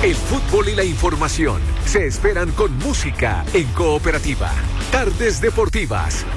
El fútbol y la información se esperan con música en Cooperativa. Tardes Deportivas.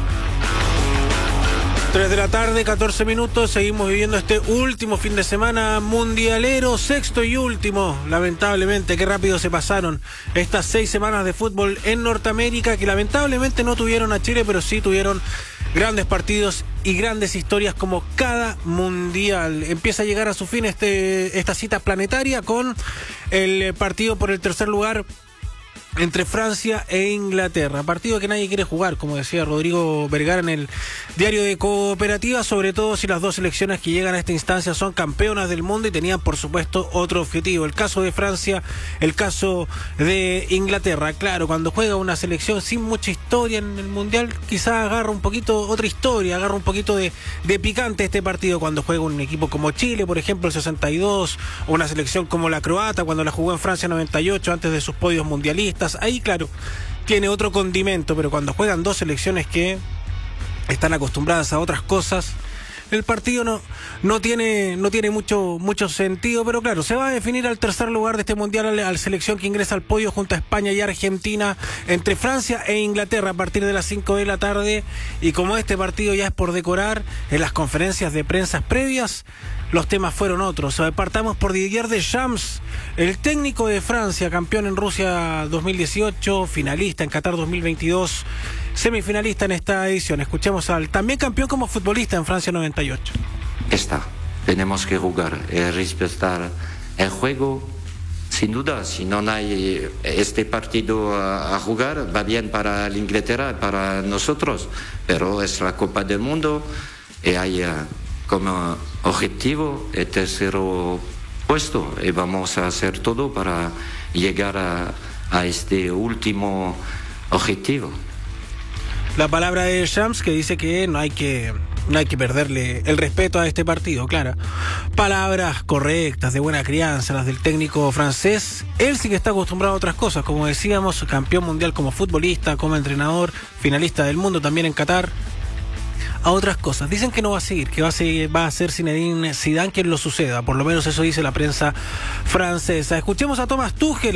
3 de la tarde, 14 minutos, seguimos viviendo este último fin de semana mundialero, sexto y último, lamentablemente, qué rápido se pasaron estas 6 semanas de fútbol en Norteamérica, que lamentablemente no tuvieron a Chile, pero sí tuvieron grandes partidos y grandes historias como cada mundial. Empieza a llegar a su fin esta cita planetaria con el partido por el tercer lugar entre Francia e Inglaterra, partido que nadie quiere jugar, como decía Rodrigo Vergara en el diario de Cooperativa, sobre todo si las dos selecciones que llegan a esta instancia son campeonas del mundo y tenían por supuesto otro objetivo, el caso de Francia, el caso de Inglaterra. Claro, cuando juega una selección sin mucha historia en el mundial, quizás agarra un poquito otra historia, agarra un poquito de picante este partido cuando juega un equipo como Chile, por ejemplo, el 62, o una selección como la croata cuando la jugó en Francia 98 antes de sus podios mundialistas. Ahí, claro, tiene otro condimento, pero cuando juegan dos selecciones que están acostumbradas a otras cosas, el partido no tiene mucho sentido, pero claro, se va a definir al tercer lugar de este mundial, al selección que ingresa al podio junto a España y Argentina, entre Francia e Inglaterra a partir de las 5 de la tarde. Y como este partido ya es por decorar, en las conferencias de prensa previas los temas fueron otros. Partamos por Didier Deschamps, el técnico de Francia, campeón en Rusia 2018, finalista en Qatar 2022, semifinalista en esta edición. Escuchemos al también campeón como futbolista en Francia 98. Tenemos que jugar, respetar el juego, sin duda. Si no hay este partido a jugar, va bien para Inglaterra, para nosotros, pero es la Copa del Mundo y hay como objetivo el tercer puesto y vamos a hacer todo para llegar a este último objetivo. La palabra de Shams, que dice que no hay que perderle el respeto a este partido, claro. Palabras correctas, de buena crianza, las del técnico francés. Él sí que está acostumbrado a otras cosas, como decíamos, campeón mundial como futbolista, como entrenador, finalista del mundo también en Qatar, a otras cosas. Dicen que no va a seguir, que va a ser Zinedine Zidane quien lo suceda, por lo menos eso dice la prensa francesa. Escuchemos a Thomas Tuchel.